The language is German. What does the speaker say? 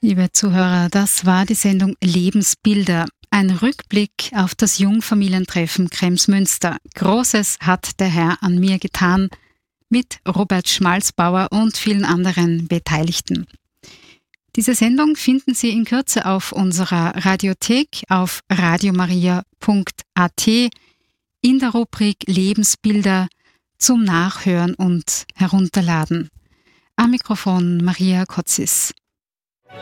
Liebe Zuhörer, das war die Sendung Lebensbilder. Ein Rückblick auf das Jungfamilientreffen Kremsmünster. Großes hat der Herr an mir getan, mit Robert Schmalzbauer und vielen anderen Beteiligten. Diese Sendung finden Sie in Kürze auf unserer Radiothek auf radiomaria.at in der Rubrik Lebensbilder zum Nachhören und Herunterladen. Am Mikrofon Maria Kotzis.